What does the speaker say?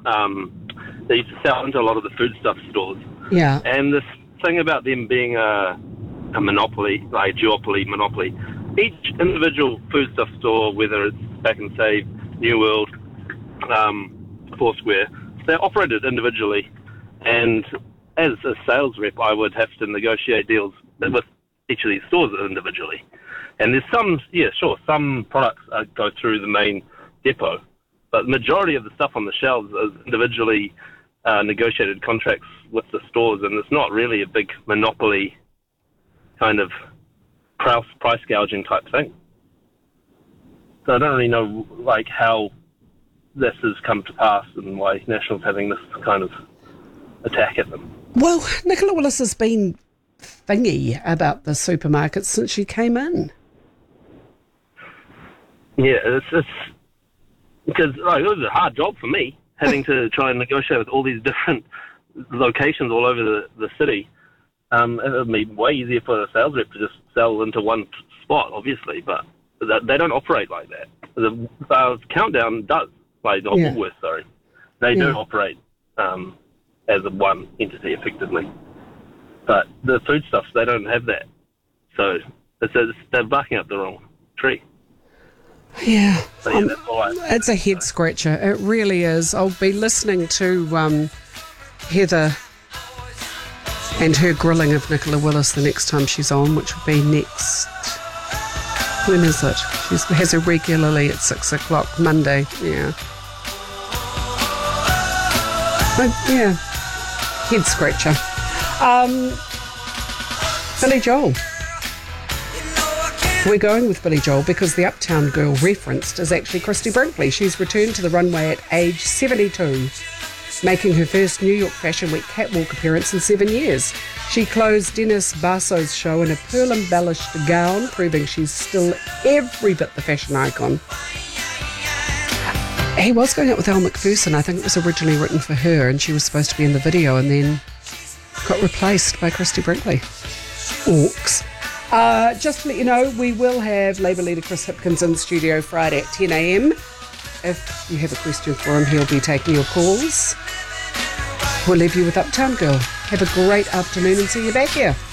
They used to sell into a lot of the foodstuff stores. Yeah. And this thing about them being a monopoly, like a duopoly monopoly, each individual foodstuff store, whether it's Back and Save, New World, Foursquare, they're operated individually. And as a sales rep, I would have to negotiate deals with each of these stores individually. And there's some products go through the main depot, but the majority of the stuff on the shelves is individually negotiated contracts with the stores, and it's not really a big monopoly kind of price gouging type thing. So I don't really know how this has come to pass and why National's having this kind of attack at them. Well, Nicola Willis has been thingy about the supermarkets since she came in. Yeah, it's because it was a hard job for me, having to try and negotiate with all these different locations all over the city. It would be way easier for a sales rep to just sell into one spot, obviously, but they don't operate like that. The Countdown does, Woolworths, sorry. They do operate as a one entity, effectively. But the foodstuffs, they don't have that. So they're barking up the wrong tree. Yeah, that's all it's a head scratcher. It really is. I'll be listening to Heather and her grilling of Nicola Willis the next time she's on, which will be next. When is it? She has her regularly at 6 o'clock Monday. Yeah. But, yeah. Head scratcher. Billy Joel. We're going with Billy Joel because the Uptown Girl referenced is actually Christy Brinkley. She's returned to the runway at age 72, making her first New York Fashion Week catwalk appearance in 7 years. She closed Dennis Basso's show in a pearl-embellished gown, proving she's still every bit the fashion icon. He was going out with Elle Macpherson. I think it was originally written for her, and she was supposed to be in the video and then got replaced by Christy Brinkley. Orcs. Just to let you know, we will have Labour leader Chris Hipkins in the studio Friday at 10 a.m. If you have a question for him, he'll be taking your calls. We'll leave you with Uptown Girl. Have a great afternoon and see you back here.